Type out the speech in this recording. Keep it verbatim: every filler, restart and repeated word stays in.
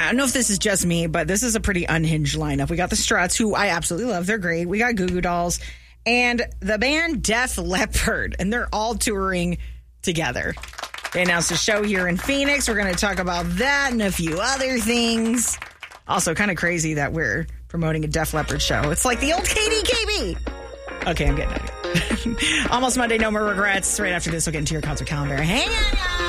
I don't know if this is just me, but this is a pretty unhinged lineup. We got the Struts, who I absolutely love. They're great. We got Goo Goo Dolls and the band Def Leppard, and they're all touring together. They announced a show here in Phoenix. We're going to talk about that and a few other things. Also, kind of crazy that we're promoting a Def Leppard show. It's like the old K D K B. Okay, I'm getting out of here. Almost Monday, no more regrets. Right after this, we'll get into your concert calendar. Hang on, y'all.